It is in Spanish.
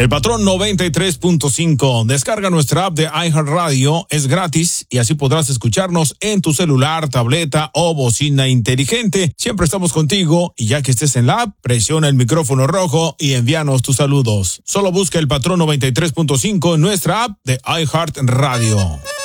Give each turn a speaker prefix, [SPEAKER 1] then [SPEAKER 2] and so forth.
[SPEAKER 1] El patrón 93.5. Descarga nuestra app de iHeartRadio, es gratis y así podrás escucharnos en tu celular, tableta o bocina inteligente. Siempre estamos contigo y ya que estés en la app, presiona el micrófono rojo y envíanos tus saludos. Solo busca el patrón 93.5 en nuestra app de iHeartRadio.